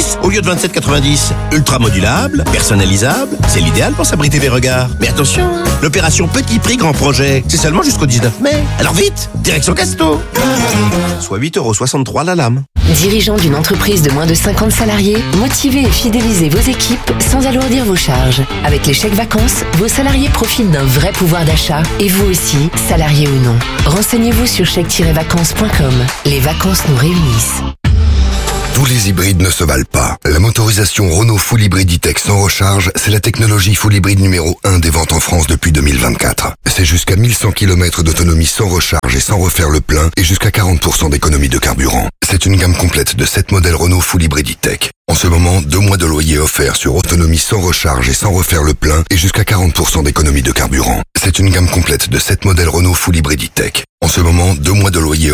6 au lieu de 27,90. Ultra modulable, personnalisable, c'est l'idéal pour s'abriter des regards. Mais attention, l'opération Petit Prix Grand Projet, c'est seulement jusqu'au 19 mai. Alors vite, direction Casto. Soit 8,63 € la lame. Dirigeant d'une entreprise de moins de 50 salariés, motivez et fidélisez vos équipes sans alourdir vos charges. Avec les chèques vacances, vos salariés profitent d'un vrai pouvoir d'achat. Et vous aussi, salariés ou non. Renseignez-vous sur chèque-vacances.com. Les vacances nous réunissent. Tous les hybrides ne se valent pas. La motorisation Renault Full Hybrid E-Tech sans recharge, c'est la technologie full hybride numéro 1 des ventes en France depuis 2024. C'est jusqu'à 1100 km d'autonomie sans recharge et sans refaire le plein et jusqu'à 40% d'économie de carburant. C'est une gamme complète de 7 modèles Renault Full Hybrid E-Tech. En ce moment, 2 mois de loyer offerts sur autonomie sans recharge et sans refaire le plein et jusqu'à 40% d'économie de carburant. C'est une gamme complète de 7 modèles Renault Full Hybrid E-Tech. En ce moment, 2 mois de loyer